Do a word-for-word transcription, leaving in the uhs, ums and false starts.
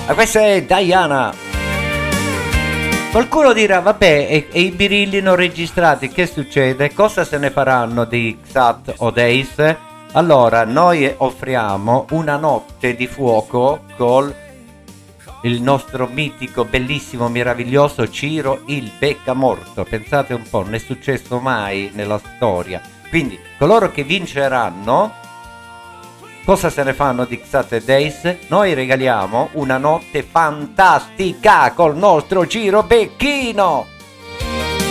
Ma questa è Diana. Qualcuno dirà, vabbè, e, e i birilli non registrati, che succede? Cosa se ne faranno di Xat o Days? Allora, noi offriamo una notte di fuoco col il nostro mitico, bellissimo, meraviglioso Ciro il Beccamorto. Pensate un po', non è successo mai nella storia. Quindi, coloro che vinceranno, cosa se ne fanno di Xat e Days? Noi regaliamo una notte fantastica col nostro Ciro Becchino.